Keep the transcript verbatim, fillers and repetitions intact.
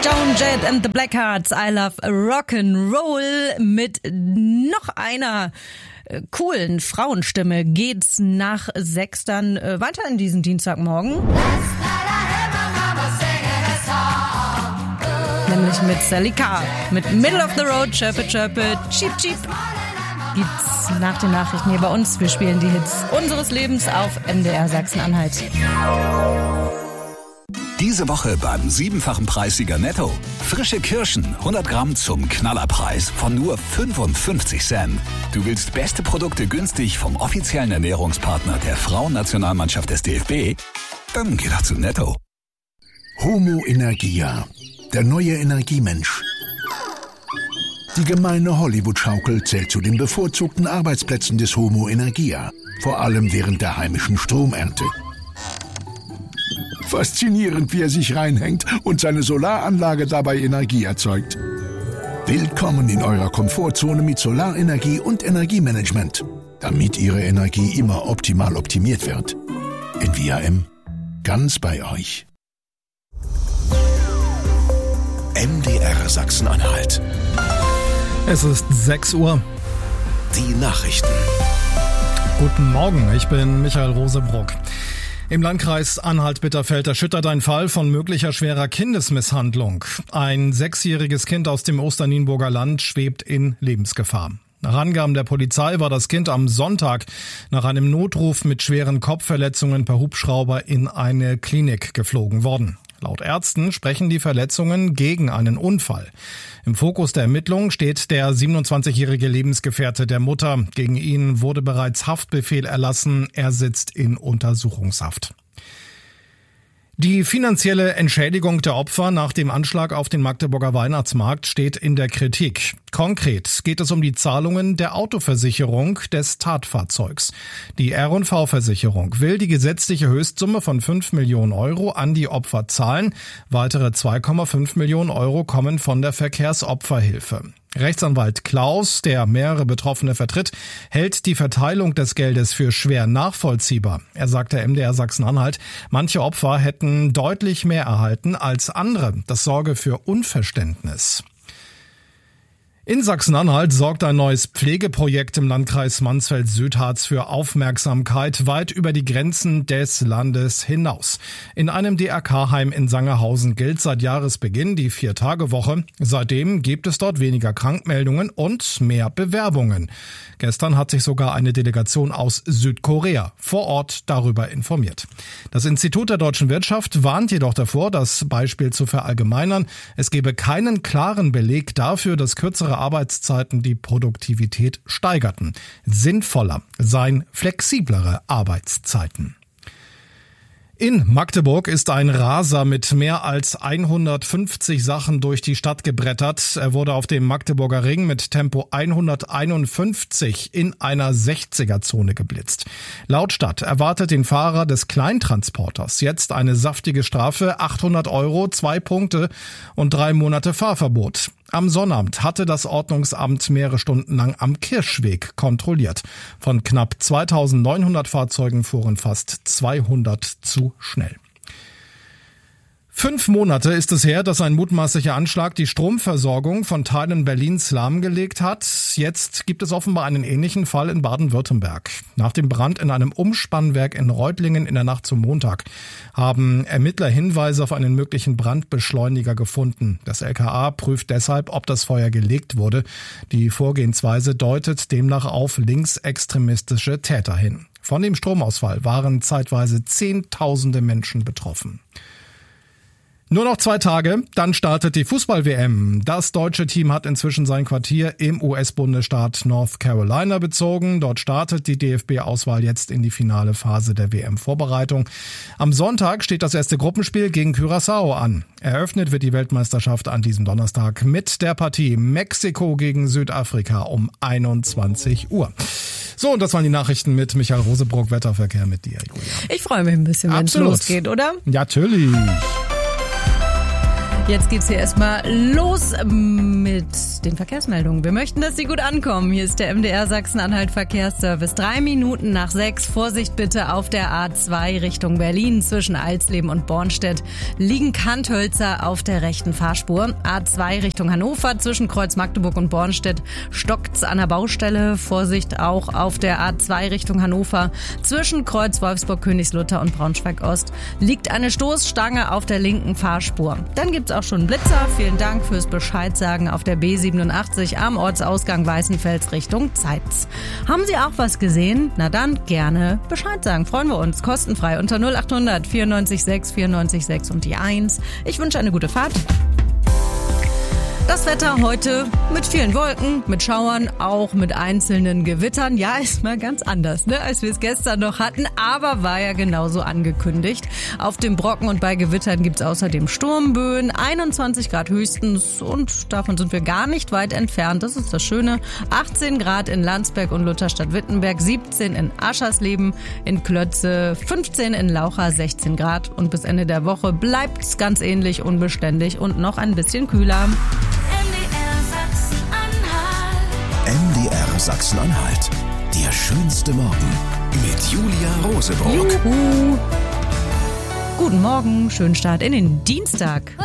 Joan Jett and the Blackhearts, I Love Rock'n'Roll. Mit noch einer äh, coolen Frauenstimme geht's nach sechs dann äh, weiter in diesen Dienstagmorgen. Nämlich mit Sally Carr, mit Middle of the Road, Chirpe Chirpe, Cheep Cheep. Gibt's nach den Nachrichten hier bei uns. Wir spielen die Hits unseres Lebens auf M D R Sachsen-Anhalt. Diese Woche beim siebenfachen Preissieger Netto. Frische Kirschen, hundert Gramm zum Knallerpreis von nur fünfundfünfzig Cent. Du willst beste Produkte günstig vom offiziellen Ernährungspartner der Frauennationalmannschaft des D F B? Dann geh doch zu Netto. Homo Energia, der neue Energiemensch. Die gemeine Hollywood-Schaukel zählt zu den bevorzugten Arbeitsplätzen des Homo Energia, vor allem während der heimischen Stromernte. Faszinierend, wie er sich reinhängt und seine Solaranlage dabei Energie erzeugt. Willkommen in eurer Komfortzone mit Solarenergie und Energiemanagement, damit Ihre Energie immer optimal optimiert wird. In V R M, ganz bei euch. M D R Sachsen-Anhalt. Es ist sechs Uhr. Die Nachrichten. Guten Morgen, ich bin Michael Rosebrock. Im Landkreis Anhalt-Bitterfeld erschüttert ein Fall von möglicher schwerer Kindesmisshandlung. Ein sechsjähriges Kind aus dem Osternienburger Land schwebt in Lebensgefahr. Nach Angaben der Polizei war das Kind am Sonntag nach einem Notruf mit schweren Kopfverletzungen per Hubschrauber in eine Klinik geflogen worden. Laut Ärzten sprechen die Verletzungen gegen einen Unfall. Im Fokus der Ermittlungen steht der siebenundzwanzigjährige Lebensgefährte der Mutter. Gegen ihn wurde bereits Haftbefehl erlassen. Er sitzt in Untersuchungshaft. Die finanzielle Entschädigung der Opfer nach dem Anschlag auf den Magdeburger Weihnachtsmarkt steht in der Kritik. Konkret geht es um die Zahlungen der Autoversicherung des Tatfahrzeugs. Die R und V-Versicherung will die gesetzliche Höchstsumme von fünf Millionen Euro an die Opfer zahlen. Weitere zwei Komma fünf Millionen Euro kommen von der Verkehrsopferhilfe. Rechtsanwalt Klaus, der mehrere Betroffene vertritt, hält die Verteilung des Geldes für schwer nachvollziehbar. Er sagte M D R Sachsen-Anhalt, manche Opfer hätten deutlich mehr erhalten als andere. Das sorge für Unverständnis. In Sachsen-Anhalt sorgt ein neues Pflegeprojekt im Landkreis Mansfeld-Südharz für Aufmerksamkeit weit über die Grenzen des Landes hinaus. In einem D R K-Heim in Sangerhausen gilt seit Jahresbeginn die Vier-Tage-Woche. Seitdem gibt es dort weniger Krankmeldungen und mehr Bewerbungen. Gestern hat sich sogar eine Delegation aus Südkorea vor Ort darüber informiert. Das Institut der deutschen Wirtschaft warnt jedoch davor, das Beispiel zu verallgemeinern. Es gebe keinen klaren Beleg dafür, dass kürzere Arbeitszeiten die Produktivität steigerten. Sinnvoller seien flexiblere Arbeitszeiten. In Magdeburg ist ein Raser mit mehr als hundertfünfzig Sachen durch die Stadt gebrettert. Er wurde auf dem Magdeburger Ring mit Tempo hunderteinundfünfzig in einer sechziger-Zone geblitzt. Laut Stadt erwartet den Fahrer des Kleintransporters jetzt eine saftige Strafe, achthundert Euro, zwei Punkte und drei Monate Fahrverbot. Am Sonnabend hatte das Ordnungsamt mehrere Stunden lang am Kirschweg kontrolliert. Von knapp zweitausendneunhundert Fahrzeugen fuhren fast zweihundert zu schnell. Fünf Monate ist es her, dass ein mutmaßlicher Anschlag die Stromversorgung von Teilen Berlins lahmgelegt hat. Jetzt gibt es offenbar einen ähnlichen Fall in Baden-Württemberg. Nach dem Brand in einem Umspannwerk in Reutlingen in der Nacht zum Montag haben Ermittler Hinweise auf einen möglichen Brandbeschleuniger gefunden. Das L K A prüft deshalb, ob das Feuer gelegt wurde. Die Vorgehensweise deutet demnach auf linksextremistische Täter hin. Von dem Stromausfall waren zeitweise Zehntausende Menschen betroffen. Nur noch zwei Tage, dann startet die Fußball-W M. Das deutsche Team hat inzwischen sein Quartier im U S-Bundesstaat North Carolina bezogen. Dort startet die D F B-Auswahl jetzt in die finale Phase der W M-Vorbereitung. Am Sonntag steht das erste Gruppenspiel gegen Curaçao an. Eröffnet wird die Weltmeisterschaft an diesem Donnerstag mit der Partie Mexiko gegen Südafrika um einundzwanzig Uhr. So, und das waren die Nachrichten mit Michael Rosebrock, Wetterverkehr mit dir, Julia. Ich freue mich ein bisschen, wenn es losgeht, oder? Ja, natürlich. Jetzt geht's hier erstmal los mit den Verkehrsmeldungen. Wir möchten, dass sie gut ankommen. Hier ist der M D R Sachsen-Anhalt Verkehrsservice. Drei Minuten nach sechs. Vorsicht bitte auf der A zwei Richtung Berlin. Zwischen Alsleben und Bornstedt liegen Kanthölzer auf der rechten Fahrspur. A zwei Richtung Hannover. Zwischen Kreuz Magdeburg und Bornstedt stockt's an der Baustelle. Vorsicht auch auf der A zwei Richtung Hannover. Zwischen Kreuz Wolfsburg, Königslutter und Braunschweig-Ost liegt eine Stoßstange auf der linken Fahrspur. Dann gibt's auch schon einen Blitzer. Vielen Dank fürs Bescheid sagen auf der B siebenundachtzig am Ortsausgang Weißenfels Richtung Zeitz. Haben Sie auch was gesehen? Na dann gerne Bescheid sagen. Freuen wir uns. Kostenfrei unter null acht hundert vierundneunzig sechs vierundneunzig sechs und die eins. Ich wünsche eine gute Fahrt. Das Wetter heute mit vielen Wolken, mit Schauern, auch mit einzelnen Gewittern. Ja, ist mal ganz anders, ne, als wir es gestern noch hatten, aber war ja genauso angekündigt. Auf dem Brocken und bei Gewittern gibt's außerdem Sturmböen, einundzwanzig Grad höchstens und davon sind wir gar nicht weit entfernt. Das ist das Schöne. achtzehn Grad in Landsberg und Lutherstadt-Wittenberg, siebzehn in Aschersleben, in Klötze, fünfzehn in Laucha, sechzehn Grad und bis Ende der Woche bleibt's ganz ähnlich unbeständig und noch ein bisschen kühler. M D R Sachsen-Anhalt. Der schönste Morgen mit Julia Rosebrock. Juhu. Guten Morgen, schönen Start in den Dienstag.